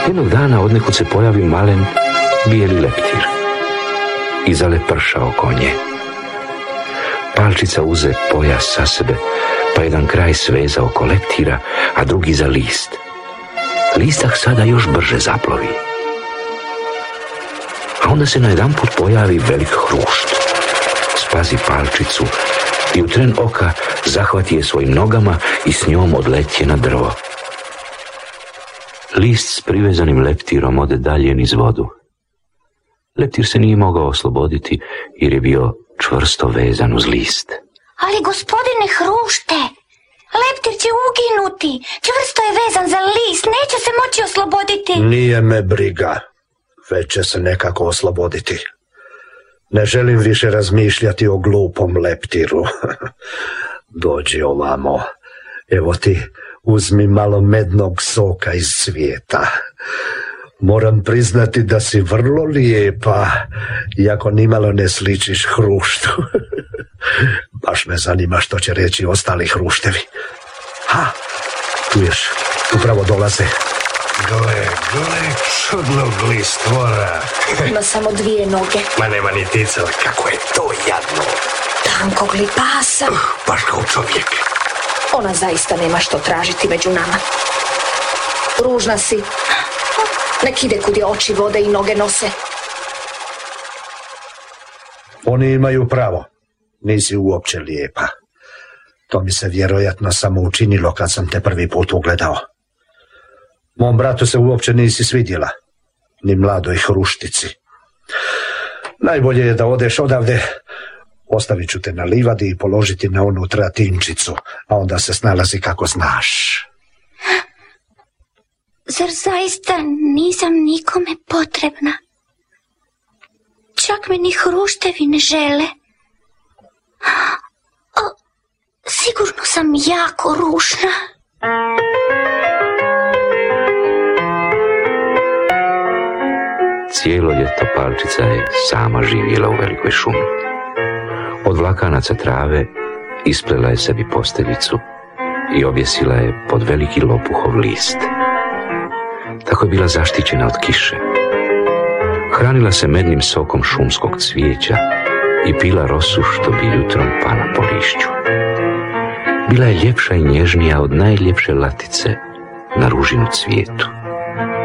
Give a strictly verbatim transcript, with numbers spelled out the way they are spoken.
Jednog dana odnekud se pojavi malen bijeli leptir i zaleprša oko nje. Palčica uze pojas sa sebe, pa jedan kraj sveza oko leptira, a drugi za list. Listak sada još brže zaplovi. A onda se najedanput pojavi velik hrušt. Spazi palčicu i u tren oka zahvati je svojim nogama i s njom odletje na drvo. List s privezanim leptirom ode dalje niz vodu. Leptir se nije mogao osloboditi jer je bio čvrsto vezan uz list. Ali gospodine hrušte, leptir će uginuti. Čvrsto je vezan za list, neće se moći osloboditi. Nije me briga, već će se nekako osloboditi. Ne želim više razmišljati o glupom leptiru. Dođi ovamo, evo ti, uzmi malo mednog soka iz svijeta. Moram priznati da si vrlo lijepa, iako nimalo ne sličiš hruštu. Baš me zanima što će reći ostali hruštevi. Ha, tu ješ, upravo dolaze. Gle, gle, čudnog li stvora. Ima samo dvije noge. Ma nema ni ticala, kako je to jadno. Tankog li pasa. Uh, baš kao čovjek. Ona zaista nema što tražiti među nama. Ružna si. Nek ide kud je oči vode i noge nose. Oni imaju pravo. Nisi uopće lijepa. To mi se vjerojatno samo učinilo kad sam te prvi put ugledao. Mom bratu se uopće nisi svidjela, ni mladoj hruštici. Najbolje je da odeš odavde. Ostavit ću te na livadi i položiti na onu tratinčicu, a onda se snalazi kako znaš. Zar zaista nisam nikome potrebna? Čak me ni hruštevi ne žele. O, sigurno sam jako ružna. Cijelo ljeto palčica je sama živjela u velikoj šumi. Od vlakanaca trave isplela je sebi posteljicu i objesila je pod veliki lopuhov list. Tako je bila zaštićena od kiše. Hranila se mednim sokom šumskog cvijeća i pila rosu što bi jutrom pala po lišću. Bila je ljepša i nježnija od najljepše latice na ružinu cvijetu.